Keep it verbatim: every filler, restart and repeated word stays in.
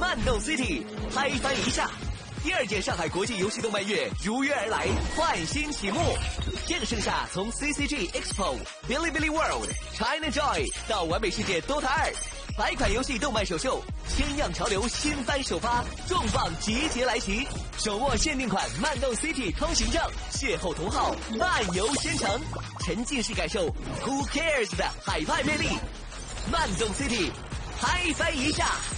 漫动 City 嗨翻一下。第二届上海国际游戏动漫月如约而来，焕新启幕。这个盛夏，从 C C G Expo、Bilibili World、China Joy 到完美世界 Dota 二，百款游戏动漫首秀，千样潮流新番首发，重磅集结来袭。手握限定款漫动 City 通行证，邂逅同好，漫游仙城，沉浸式感受 Who Cares 的海派魅力。漫动 City 嗨翻一下。